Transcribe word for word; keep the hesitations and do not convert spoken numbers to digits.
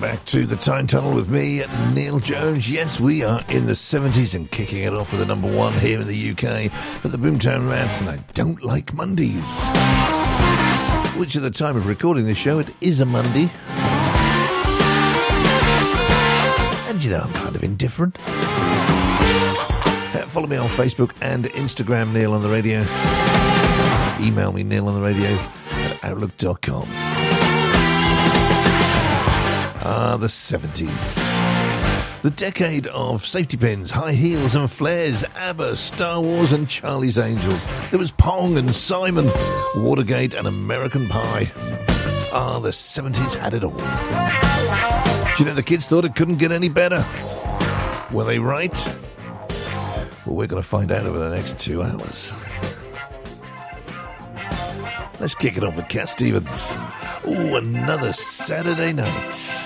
back to the Time Tunnel with me, Neil Jones. Yes, we are in the seventies and kicking it off with the number one here in the U K for the Boomtown Rats, and I don't like Mondays. Which at the time of recording this show, it is a Monday. And you know, I'm kind of indifferent. Uh, follow me on Facebook and Instagram, Neil on the Radio. Email me, Neil on the Radio at outlook dot com. Ah, the seventies. The decade of safety pins, high heels and flares, ABBA, Star Wars and Charlie's Angels. There was Pong and Simon, Watergate and American Pie. Ah, the seventies had it all. Do you know the kids thought it couldn't get any better? Were they right? Well, we're going to find out over the next two hours. Let's kick it off with Cat Stevens. Oh, another Saturday night.